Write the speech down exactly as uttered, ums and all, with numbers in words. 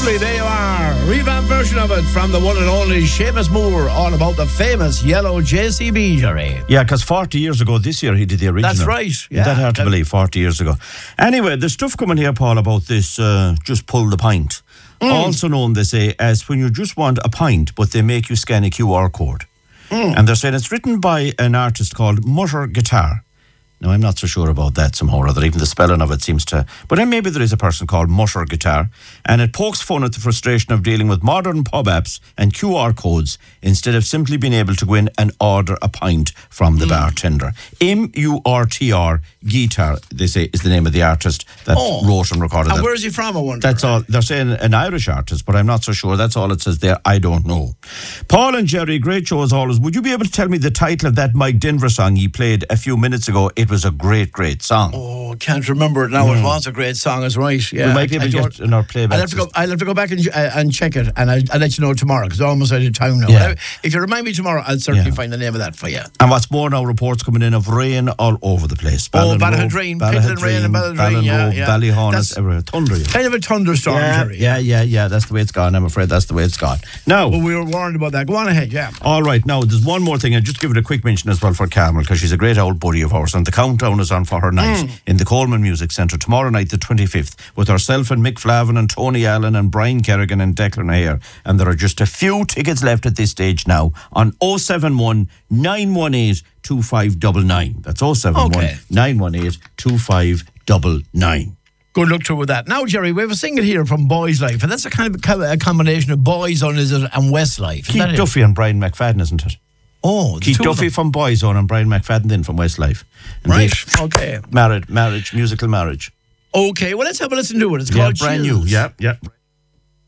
lovely. There you are. Revamped version of it from the one and only Seamus Moore, all about the famous yellow J C B, Jerry. Yeah, because forty years ago this year he did the original. That's right. Yeah. That hard to believe, forty years ago. Anyway, there's stuff coming here, Paul, about this uh, just pull the pint. Mm. Also known, they say, as when you just want a pint, but they make you scan a Q R code. Mm. And they're saying it's written by an artist called Mutter Guitar. Now, I'm not so sure about that somehow or other. Even the spelling of it seems to... But then maybe there is a person called Mutter Guitar, and it pokes fun at the frustration of dealing with modern pub apps and Q R codes instead of simply being able to go in and order a pint from the mm. bartender. M U R T R Guitar, they say, is the name of the artist that oh. wrote and recorded and that. And where is he from, I wonder? That's all. They're saying an Irish artist, but I'm not so sure. That's all it says there. I don't know. Paul and Jerry, great show as always. Would you be able to tell me the title of that Mike Denver song you played a few minutes ago? It was a great, great song. Oh, I can't remember it now. Mm. It was a great song, is right. Yeah, we might be able to get in our playback. I'll have to go, I'll have to go back and, uh, and check it, and I'll, I'll let you know tomorrow, because I'm almost out of town now. Yeah. If you remind me tomorrow, I'll certainly yeah. find the name of that for you. And what's more now, reports coming in of rain all over the place. Ballin oh, Ballahadreen, Pitland rain and Ballahadreen, yeah, yeah. Ballyhonus, everywhere. Thunder. Kind of a thunderstorm, yeah, Jerry. Yeah, yeah, yeah. That's the way it's gone. I'm afraid that's the way it's gone. Now, well, we were warned about that. Go on ahead, yeah. All right. Now, there's one more thing. I'll just give it a quick mention as well for Carmel, because she's a great old buddy of ours, and the countdown is on for her night mm. in the Coleman Music Centre tomorrow night, the twenty-fifth, with herself and Mick Flavin and Tony Allen and Brian Kerrigan and Declan Hare. And there are just a few tickets left at this stage now on oh seven one, nine one eight, two five nine nine. That's oh seven one, nine one eight, two five nine nine. Good luck to her with that. Now, Jerry, we have a single here from Boys Life, and that's a kind of a combination of Boyzone, is it, and Westlife. Keith Duffy and Brian McFadden, isn't it? Oh, Keith Duffy from Boyzone and Brian McFadden then from Westlife. And right, okay. Married, marriage, musical marriage. Okay, well, let's have a listen to it. It's yeah, called brand Chills. new. Yeah, yeah.